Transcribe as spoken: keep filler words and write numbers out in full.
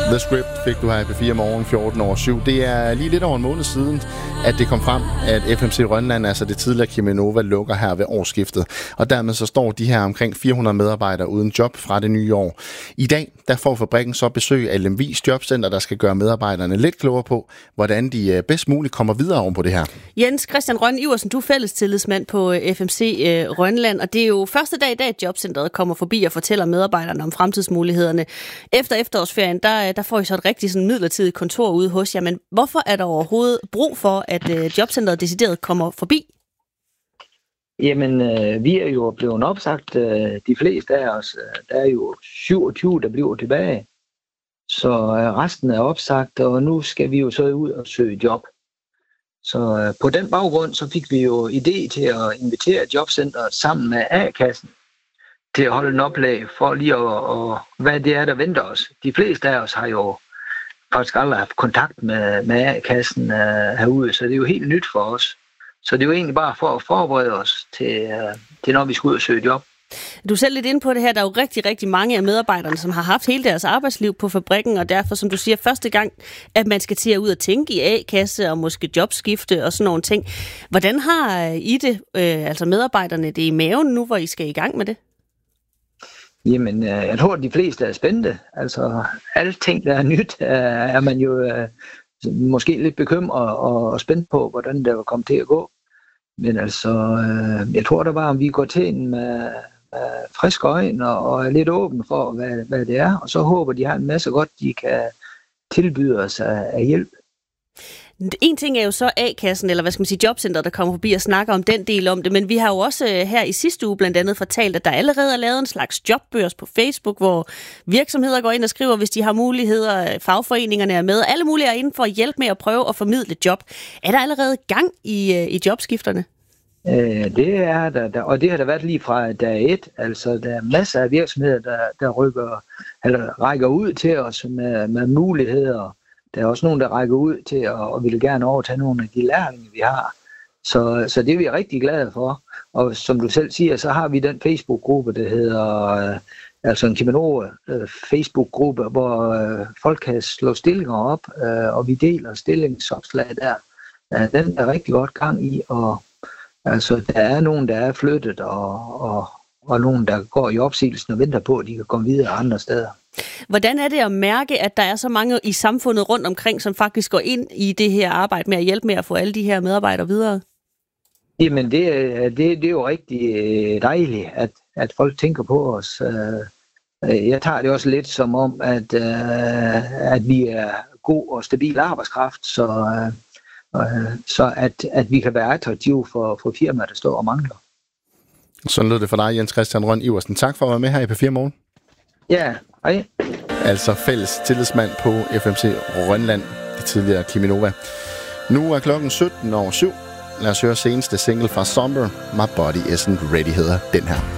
The Script fik du her i P fire Morgen fjorten over syv. Det er lige lidt over en måned siden, at det kom frem, at F M C Rønland, altså det tidligere Cheminova, lukker her ved årsskiftet. Og dermed så står de her omkring fire hundrede medarbejdere uden job fra det nye år. I dag, der får fabrikken så besøg af Lemvigs Jobcenter, der skal gøre medarbejderne lidt klogere på, hvordan de bedst muligt kommer videre oven på det her. Jens Christian Rønne Iversen, du er fælles tillidsmand på F M C Rønland, og det er jo første dag i dag, at Jobcenteret kommer forbi og fortæller medarbejderne om fremtidsmulighederne. Efter efterårsferien, der, der får I så et rigtig sådan midlertidigt kontor ude hos jer, men hvorfor er der overhovedet brug for, at uh, Jobcenteret decideret kommer forbi? Jamen, øh, vi er jo blevet opsagt, øh, de fleste af os. Der er jo syvogtyve, der bliver tilbage. Så øh, resten er opsagt, og nu skal vi jo så ud og søge job. Så øh, på den baggrund, så fik vi jo idé til at invitere Jobcenteret sammen med A-kassen til at holde en oplæg for lige at, og, hvad det er, der venter os. De fleste af os har jo faktisk aldrig haft kontakt med, med A-kassen uh, herude, så det er jo helt nyt for os. Så det er jo egentlig bare for at forberede os til, uh, til når vi skal ud og søge job. Du er selv lidt inde på det her. Der er jo rigtig, rigtig mange af medarbejderne, som har haft hele deres arbejdsliv på fabrikken, og derfor, som du siger, første gang, at man skal til at ud og tænke i A-kasse og måske jobskifte og sådan nogle ting. Hvordan har I det, øh, altså medarbejderne, det i maven nu, hvor I skal i gang med det? Jamen, jeg tror, at de fleste er spændte. Altså, alting, der er nyt, er man jo måske lidt bekymret og spændt på, hvordan det vil komme til at gå. Men altså, jeg tror da bare, om vi går til en med, med friske øjne og er lidt åbne for, hvad, hvad det er. Og så håber de har en masse godt, de kan tilbyde os af, af hjælp. En ting er jo så A-kassen, eller hvad skal man sige, Jobcenter, der kommer forbi og snakker om den del om det, men vi har jo også her i sidste uge blandt andet fortalt, at der allerede er lavet en slags jobbørs på Facebook, hvor virksomheder går ind og skriver, hvis de har muligheder, fagforeningerne er med, alle mulige er inden for at hjælpe med at prøve at formidle job. Er der allerede gang i, i jobskifterne? Øh, det er der, der, og det har der været lige fra dag et. Altså, der er masser af virksomheder, der, der rykker, eller rækker ud til os med, med muligheder. Der er også nogen, der rækker ud til at, og vil gerne overtage nogle af de lærlinge, vi har. Så, så det er vi rigtig glade for. Og som du selv siger, så har vi den Facebook-gruppe, der hedder øh, altså en Cheminova øh, Facebook-gruppe, hvor øh, folk kan slå stillinger op, øh, og vi deler stillingsopslag der. Øh, den er rigtig godt gang i, og altså, der er nogen, der er flyttet, og, og, og nogen, der går i opsigelsen og venter på, at de kan komme videre andre steder. Hvordan er det at mærke, at der er så mange i samfundet rundt omkring, som faktisk går ind i det her arbejde med at hjælpe med at få alle de her medarbejdere videre? Jamen, det, det, det er jo rigtig dejligt, at, at folk tænker på os. Jeg tager det også lidt som om, at, at vi er god og stabil arbejdskraft, så, så at, at vi kan være attraktive for, for firmaer, der står og mangler. Sådan lød det for dig, Jens Christian Rønne Iversen. Tak for at være med her i P fire Morgen. Ja, hej. Altså fælles tillidsmand på F M C Rønland, det tidligere Cheminova. Nu er klokken sytten over syv. Lad os høre seneste single fra Somber, My Body Isn't Ready, hedder den her.